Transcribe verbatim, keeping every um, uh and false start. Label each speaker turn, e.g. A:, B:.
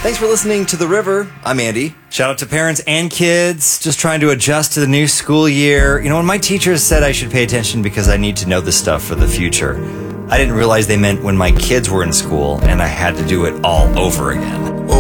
A: Thanks for listening to The River. I'm Andy. Shout out to parents and kids just trying to adjust to the new school year. You know, when my teachers said I should pay attention because I need to know this stuff for the future, I didn't realize they meant when my kids were in school and I had to do it all over again.